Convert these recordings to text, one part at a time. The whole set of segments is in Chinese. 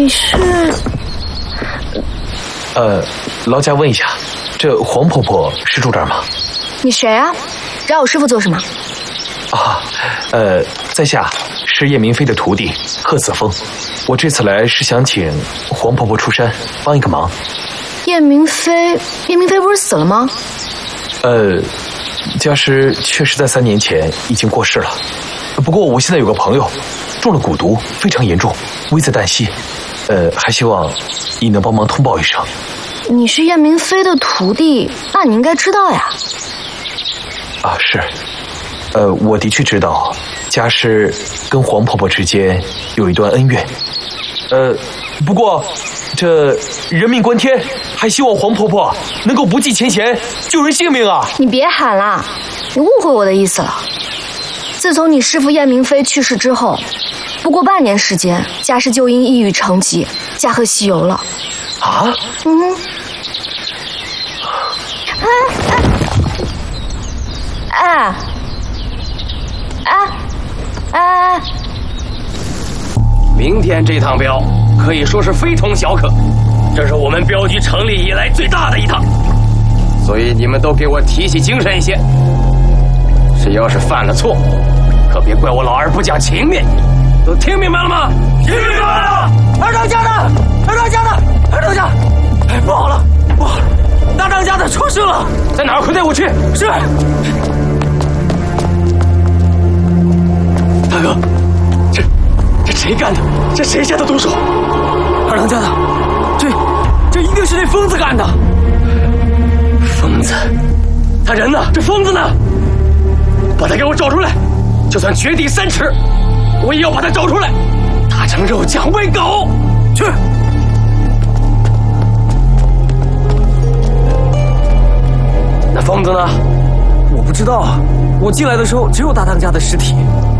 你是？ 劳驾问一下，这黄婆婆是住这儿吗？ 你谁啊？找我师傅做什么？ 啊，在下是叶明飞的徒弟贺子峰，我这次来是想请黄婆婆出山帮一个忙。 叶明飞不是死了吗？ 家师确实在3年前已经过世了，不过我现在有个朋友中了蛊毒，非常严重，危在旦夕。还希望你能帮忙通报一声。 你是叶明飞的徒弟，那你应该知道呀。 啊，是。我的确知道家师跟黄婆婆之间有一段恩怨。不过这人命关天，还希望黄婆婆能够不计前嫌，救人性命啊！ 你别喊了，你误会我的意思了。自从你师父叶明飞去世之后，不过半年时间，家师就因抑郁成疾，驾鹤西游了。 啊？ 明天这趟镖可以说是非同小可，这是我们镖局成立以来最大的一趟，所以你们都给我提起精神一些。谁要是犯了错，可别怪我老二不讲情面，都听明白了吗？听明白了。二当家的，哎，不好了，大当家的出事了，在哪儿？快带我去。是。大哥，这谁干的？这谁下的毒手？二当家的，这一定是那疯子干的。疯子？他人呢？这疯子呢？把他给我找出来，就算掘地3尺，我也要把他找出来。打成肉酱喂狗。去。那疯子呢？ 我不知道啊，我进来的时候只有大当家的尸体。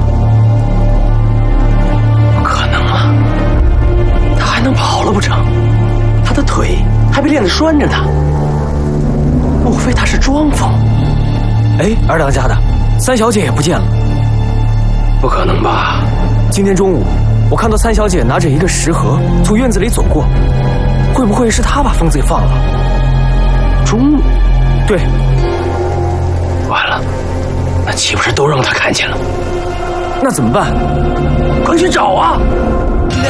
不可能啊，他还能跑了不成？他的腿还被链子拴着呢，莫非他是装疯？ 哎，二当家的，三小姐也不见了。 不可能吧？ 今天中午我看到三小姐拿着一个食盒从院子里走过，会不会是她把疯子给放了？ 中午？ 对。 完了，那岂不是都让他看见了？ 那怎么办？ 快去找啊！